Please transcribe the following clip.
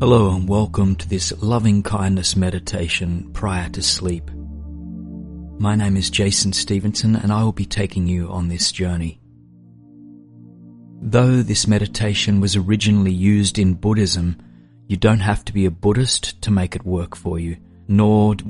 Hello and welcome to this loving kindness meditation prior to sleep. My name is Jason Stevenson and I will be taking you on this journey. Though this meditation was originally used in Buddhism, you don't have to be a Buddhist to make it work for you, nor